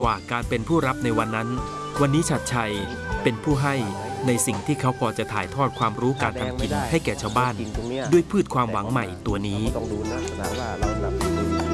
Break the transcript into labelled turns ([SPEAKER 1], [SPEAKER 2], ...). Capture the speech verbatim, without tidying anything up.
[SPEAKER 1] กว่าการเป็นผู้รับในวันนั้นวันนี้ฉัตรชัยเป็นผู้ให้ในสิ่งที่เขาพอจะถ่ายทอดความรู้การทำกินให้แก่ชาวบ้านด้วยพืชความหวังใหม่ตัวนี้
[SPEAKER 2] ต้องดูนะว่าเรา